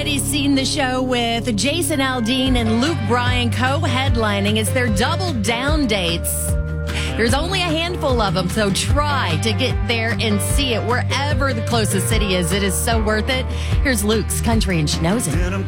Everybody's seen the show with Jason Aldean and Luke Bryan co-headlining. It's their double down dates. There's only a handful of them, so try to get there and see it wherever the closest city is. It is so worth it. Here's Luke's Country and She Knows It.